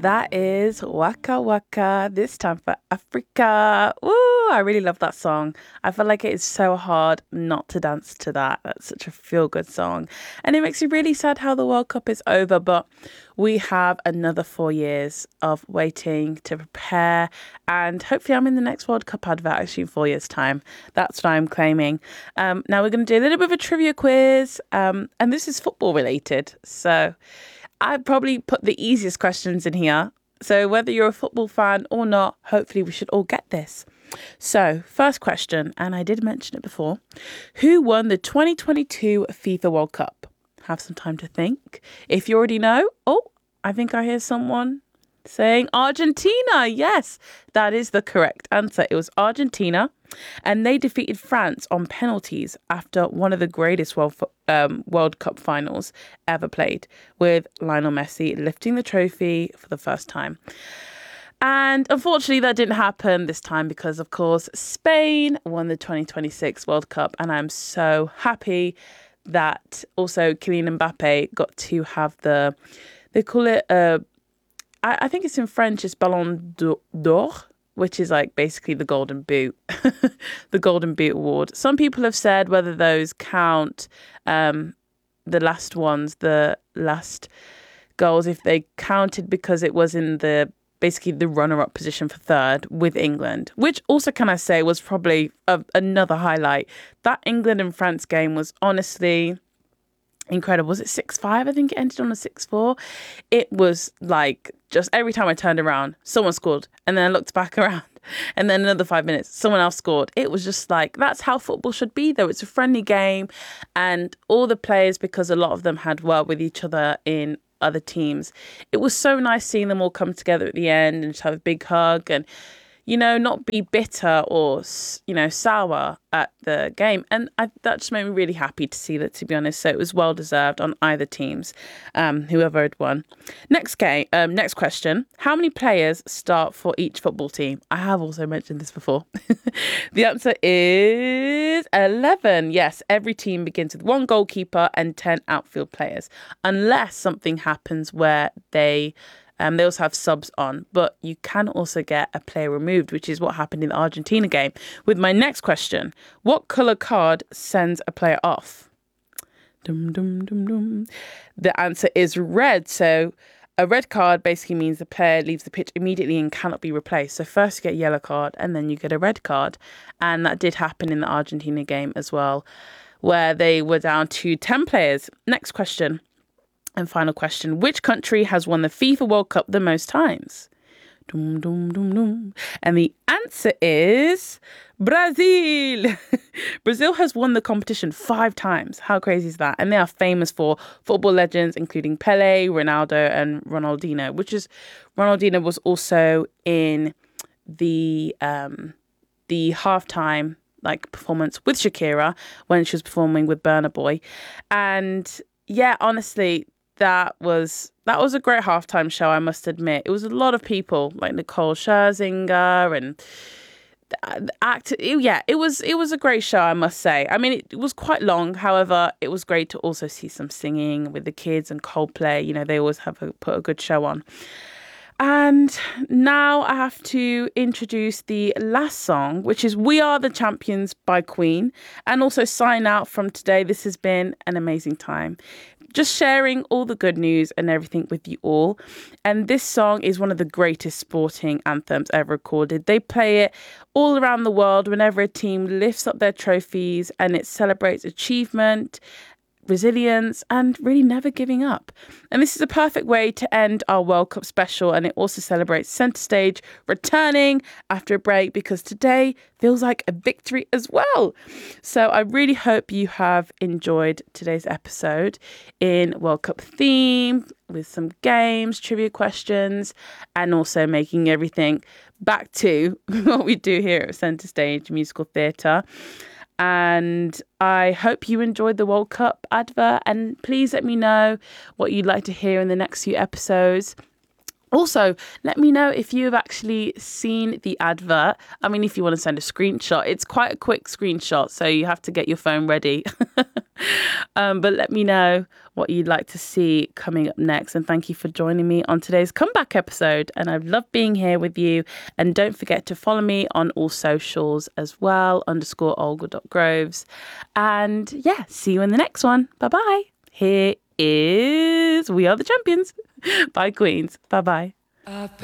That is Waka Waka, This Time for Africa. Ooh, I really love that song. I feel like it is so hard not to dance to that. That's such a feel-good song. And it makes me really sad how the World Cup is over, but we have another 4 years of waiting to prepare. And hopefully I'm in the next World Cup advert actually in 4 years' time. That's what I'm claiming. Now we're going to do a little bit of a trivia quiz. And this is football related. So I probably put the easiest questions in here. So whether you're a football fan or not, hopefully we should all get this. So first question, and I did mention it before. Who won the 2022 FIFA World Cup? Have some time to think. If you already know, I think I hear someone saying Argentina. Yes, that is the correct answer. It was Argentina, and they defeated France on penalties after one of the greatest World Cup finals ever played, with Lionel Messi lifting the trophy for the first time. And unfortunately, that didn't happen this time because, of course, Spain won the 2026 World Cup, and I'm so happy that also Kylian Mbappe got to have they call it I think it's in French, it's Ballon d'Or, which is like basically the Golden Boot, the Golden Boot Award. Some people have said whether those count the last goals, if they counted because it was in basically the runner-up position for third with England, which also, can I say, was probably another highlight. That England and France game was honestly incredible. Was it 6-5? I think it ended on a 6-4. It was like, just every time I turned around, someone scored. And then I looked back around. And then another 5 minutes, someone else scored. It was just like, that's how football should be, though. It's a friendly game. And all the players, because a lot of them had worked with each other in other teams, it was so nice seeing them all come together at the end and just have a big hug and, not be bitter or, sour at the game. And that just made me really happy to see that, to be honest. So it was well deserved on either teams, whoever had won. Next question. How many players start for each football team? I have also mentioned this before. The answer is 11. Yes, every team begins with 1 goalkeeper and 10 outfield players, unless something happens where they also have subs on, but you can also get a player removed, which is what happened in the Argentina game. With my next question, what colour card sends a player off? Dum, dum, dum, dum. The answer is red. So a red card basically means the player leaves the pitch immediately and cannot be replaced. So first you get a yellow card and then you get a red card. And that did happen in the Argentina game as well, where they were down to 10 players. Next question. And final question, which country has won the FIFA World Cup the most times? Dum, dum, dum, dum. And the answer is Brazil. Brazil has won the competition 5 times. How crazy is that? And they are famous for football legends, including Pele, Ronaldo, and Ronaldinho, Ronaldinho was also in the halftime performance with Shakira when she was performing with Burna Boy. And yeah, honestly, that was a great halftime show, I must admit. It was a lot of people like Nicole Scherzinger and it was a great show, I must say. I mean, it was quite long. However, it was great to also see some singing with the kids and Coldplay. They always put a good show on. And now I have to introduce the last song, which is We Are the Champions by Queen, and also sign out from today. This has been an amazing time, just sharing all the good news and everything with you all. And this song is one of the greatest sporting anthems ever recorded. They play it all around the world whenever a team lifts up their trophies, and it celebrates achievement, resilience, and really never giving up. And this is a perfect way to end our World Cup special, and it also celebrates Centre Stage returning after a break, because today feels like a victory as well. So I really hope you have enjoyed today's episode in World Cup theme, with some games, trivia questions, and also making everything back to what we do here at Centre Stage Musical Theatre. And I hope you enjoyed the World Cup advert, and please let me know what you'd like to hear in the next few episodes. Also, let me know if you've actually seen the advert. I mean, if you want to send a screenshot, it's quite a quick screenshot, so you have to get your phone ready. But let me know what you'd like to see coming up next. And thank you for joining me on today's comeback episode. And I've loved being here with you. And don't forget to follow me on all socials as well, _Olga.Groves. And yeah, see you in the next one. Bye-bye. Here is We Are the Champions by Queens. Bye-bye.